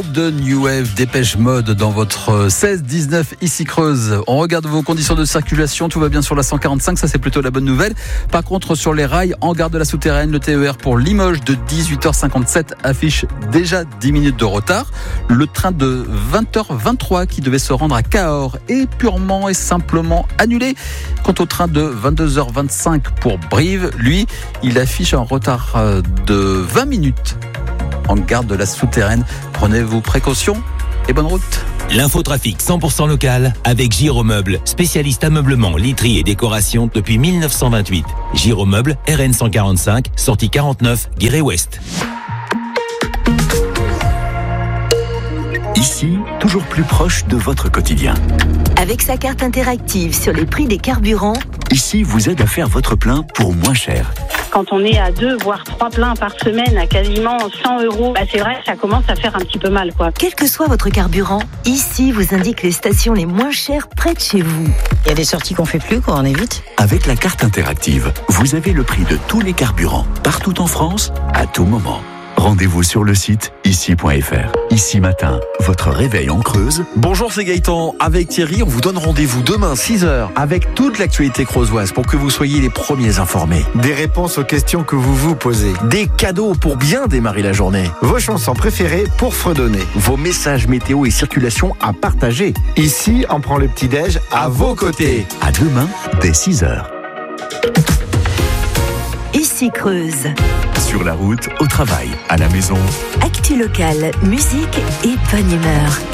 de New Wave, Dépêche Mode dans votre 16-19 ici Creuse. On regarde vos conditions de circulation, tout va bien sur la 145, ça c'est plutôt la bonne nouvelle. Par contre sur les rails, en gare de la Souterraine, le TER pour Limoges de 18h57 affiche déjà 10 minutes de retard. Le train de 20h23 qui devait se rendre à Cahors est purement et simplement annulé. Quant au train de 22h25 pour Brive, lui, il affiche un retard de 20 minutes en gare de la Souterraine. Prenez vos précautions et bonne route. L'infotrafic 100% local avec Giromeuble, spécialiste ameublement, literie et décoration depuis 1928. Giromeuble, RN 145, sortie 49, Guéret-Ouest. Ici, toujours plus proche de votre quotidien. Avec sa carte interactive sur les prix des carburants, Ici vous aide à faire votre plein pour moins cher. Quand on est à 2 voire 3 pleins par semaine à quasiment 100 €, c'est vrai que ça commence à faire un petit peu mal, quoi. quel que soit votre carburant, ici vous indique les stations les moins chères près de chez vous. Il y a des sorties qu'on fait plus, on évite. Avec la carte interactive, vous avez le prix de tous les carburants, partout en France, à tout moment. Rendez-vous sur le site ici.fr. Ici Matin, votre réveil en Creuse. Bonjour, c'est Gaëtan. Avec Thierry, on vous donne rendez-vous demain 6h avec toute l'actualité creusoise pour que vous soyez les premiers informés. Des réponses aux questions que vous vous posez. Des cadeaux pour bien démarrer la journée. Vos chansons préférées pour fredonner. Vos messages météo et circulation à partager. Ici, on prend le petit-déj à vos côtés. À demain, dès 6h. Ici Creuse. Sur la route, au travail, à la maison. Actu locale, musique et bonne humeur.